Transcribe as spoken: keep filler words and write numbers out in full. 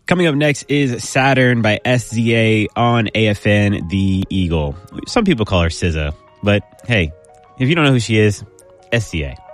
Coming up next is Saturn by S Z A on A F N The Eagle. Some people call her S Z A, but hey, if you don't know who she is, S Z A.